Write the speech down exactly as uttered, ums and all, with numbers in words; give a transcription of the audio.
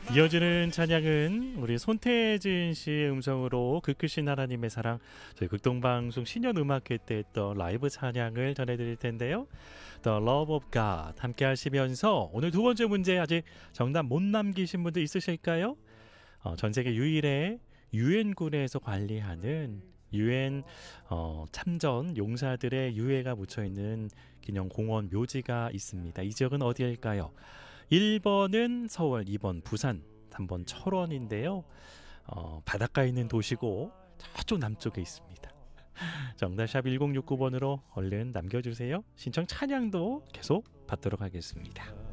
이어지는 찬양은 우리 손태진 씨의 음성으로 그 크신 하나님의 사랑, 저희 극동방송 신년음악회 때 했던 라이브 찬양을 전해드릴 텐데요. The Love of God 함께 하시면서 오늘 두 번째 문제 아직 정답 못 남기신 분들 있으실까요? 어, 전 세계 유일의 유엔군에서 관리하는 유엔 어, 참전 용사들의 유해가 묻혀있는 기념 공원 묘지가 있습니다. 이 지역은 어디일까요? 일 번은 서울, 이 번 부산, 삼 번 철원인데요. 어, 바닷가에 있는 도시고 저쪽 남쪽에 있습니다. 정답 샵 일공육구 번으로 얼른 남겨주세요. 신청 찬양도 계속 받도록 하겠습니다.